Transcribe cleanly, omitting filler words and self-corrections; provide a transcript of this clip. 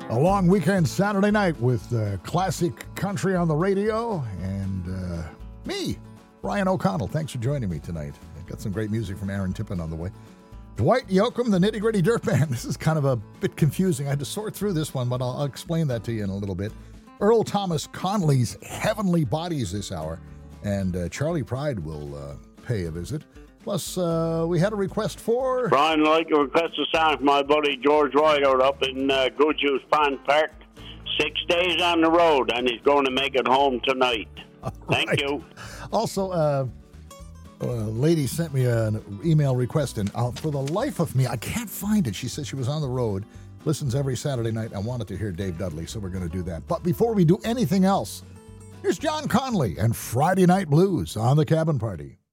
A long weekend Saturday night with classic country on the radio and me, Ryan O'Connell. Thanks for joining me tonight. I got some great music from Aaron Tippin on the way. Dwight Yoakam, the Nitty Gritty Dirt Band. This is kind of a bit confusing. I had to sort through this one, but I'll explain that to you in a little bit. Earl Thomas Conley's Heavenly Bodies this hour, and Charlie Pride will pay a visit. Plus, we had a request for... Brian, I'd like to request a song for my buddy George Ryder up in Good Juice Pond Park. 6 days on the road, and he's going to make it home tonight. Thank you. Also, a lady sent me an email request, and for the life of me, I can't find it. She said she was on the road, listens every Saturday night, and wanted to hear Dave Dudley, so we're going to do that. But before we do anything else, here's John Conley and Friday Night Blues on the Cabin Party.